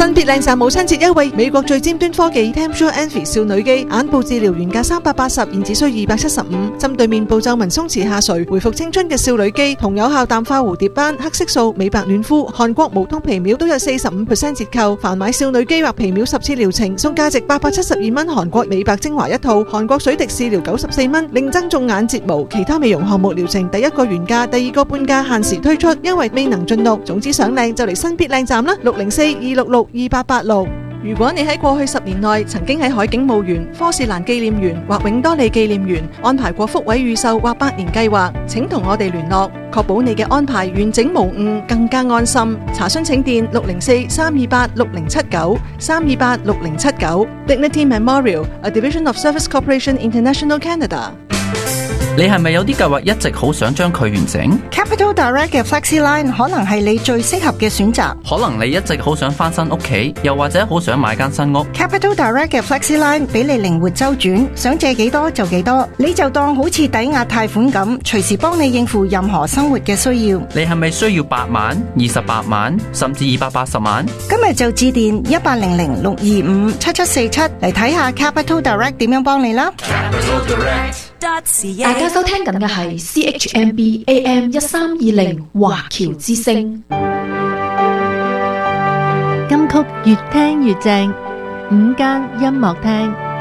新必靚讚母親節優惠，美國最尖端科技 Tempsure Envy 少女肌眼部治療原價380，現只需275，針對面部皺紋鬆弛下垂，回復青春嘅少女肌，同有效淡化蝴蝶斑、黑色素、美白嫩膚、韓國無痛皮秒都有45% 折扣，凡買少女肌或皮秒10次療程，送價值872蚊韓國美白精華一套，韓國水滴試療94蚊，另增種眼睫毛，其他美容項目療程第一個原價，第二個半價限時推出，因為未能盡錄。總之想靚就嚟新必靚站啦，604-266-2886。如果你喺過去10年內曾經喺海景墓園、科士蘭紀念園或永多利紀念園安排過福位預售或百年計劃，請同我哋聯絡，確保你嘅安排完整無誤，更加安心。查詢請電604-328-6079 328-6079 Dignity Memorial, a division of Service Corporation International Canada。 你係咪有啲計劃一直好想將佢完成？ Capital Direct 嘅 FlexiLine 可能係你最適合嘅選擇。 可能你一直好想翻新屋企，又或者好想買間新屋。 Capital Direct 嘅 FlexiLine 俾你靈活周轉，想借幾多就幾多，你就當好似抵押貸款咁，隨時幫你應付任何生活嘅需要。 你係咪需要8萬、28萬，甚至280萬？ 今日就致電1800-625-7747嚟睇下 Capital Direct 點樣幫你啦。 大家收聽緊嘅係 CHMB AM 1320華僑之聲。 金曲越聽越正，午間音樂廳。